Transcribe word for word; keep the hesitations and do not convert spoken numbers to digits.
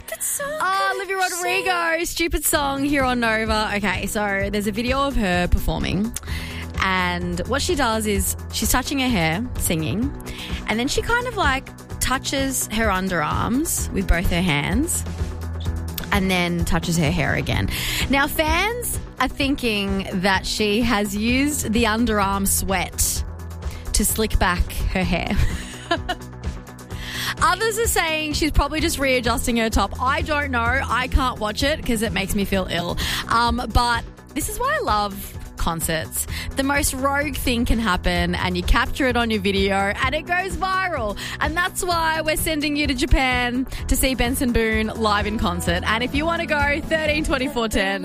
That's so Oh, good. Olivia Rodrigo, stupid song here on Nova. Okay, so there's a video of her performing, and what she does is she's touching her hair, singing, and then she kind of like touches her underarms with both her hands and then touches her hair again. Now, fans are thinking that she has used the underarm sweat to slick back her hair. Others are saying she's probably just readjusting her top. I don't know. I can't watch it because it makes me feel ill. Um, but this is why I love concerts. The most rogue thing can happen and you capture it on your video and it goes viral. And that's why we're sending you to Japan to see Benson Boone live in concert. And if you want to go, thirteen twenty-four ten.